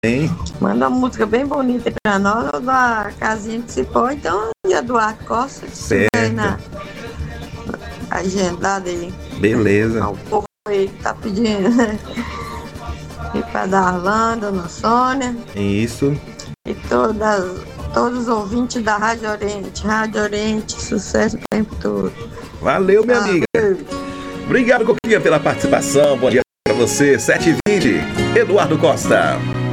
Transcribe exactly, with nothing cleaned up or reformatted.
Manda uma música bem bonita pra nós, ou da casinha que se pode, então de Eduardo Costa, que certo. Aí na agendada aí. Beleza. O povo aí que tá pedindo, né? E pra Darlan, Dona Sônia. Isso. E todas, todos os ouvintes da Rádio Oriente. Rádio Oriente, sucesso o tempo todo. Valeu, minha ah, amiga. Beijo. Obrigado, Coquinha, pela participação. Bom dia pra você. sete e vinte. Eduardo Costa.